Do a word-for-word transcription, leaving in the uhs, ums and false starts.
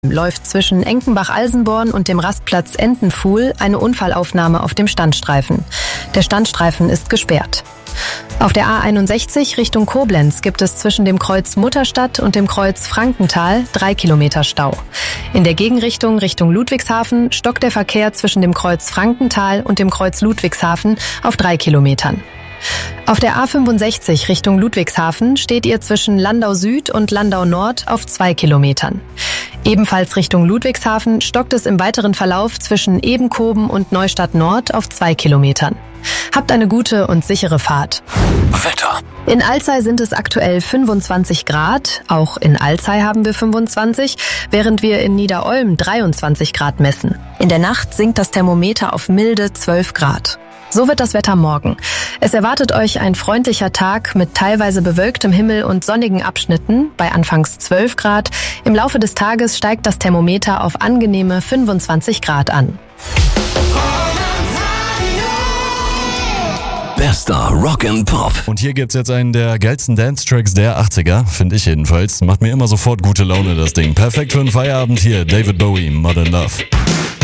läuft zwischen Enkenbach-Alsenborn und dem Rastplatz Entenpfuhl eine Unfallaufnahme auf dem Standstreifen. Der Standstreifen ist gesperrt. Auf der A einundsechzig Richtung Koblenz gibt es zwischen dem Kreuz Mutterstadt und dem Kreuz Frankenthal drei Kilometer Stau. In der Gegenrichtung Richtung Ludwigshafen stockt der Verkehr zwischen dem Kreuz Frankenthal und dem Kreuz Ludwigshafen auf drei Kilometern. Auf der A fünfundsechzig Richtung Ludwigshafen steht ihr zwischen Landau Süd und Landau Nord auf zwei Kilometern. Ebenfalls Richtung Ludwigshafen stockt es im weiteren Verlauf zwischen Ebenkoben und Neustadt Nord auf zwei Kilometern. Habt eine gute und sichere Fahrt. Wetter. In Alzey sind es aktuell fünfundzwanzig Grad, auch in Alzey haben wir fünfundzwanzig, während wir in Niederolm dreiundzwanzig Grad messen. In der Nacht sinkt das Thermometer auf milde zwölf Grad. So wird das Wetter morgen. Es erwartet euch ein freundlicher Tag mit teilweise bewölktem Himmel und sonnigen Abschnitten bei anfangs zwölf Grad. Im Laufe des Tages steigt das Thermometer auf angenehme fünfundzwanzig Grad an. Bester Rock and Pop. Und hier gibt's jetzt einen der geilsten Dance-Tracks der achtziger, finde ich jedenfalls. Macht mir immer sofort gute Laune, das Ding. Perfekt für einen Feierabend hier. David Bowie, Modern Love.